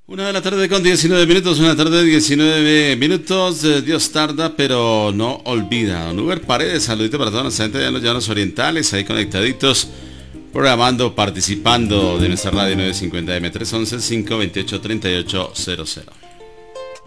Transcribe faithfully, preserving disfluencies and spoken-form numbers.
Una de la tarde con diecinueve minutos, una tarde de diecinueve minutos. eh, Dios tarda, pero no olvida. Don Uber Paredes, saludito para toda nuestra gente de los llanos orientales, ahí conectaditos, programando, participando de nuestra radio nueve cincuenta M tres once cinco veintiocho treinta y ocho cero cero.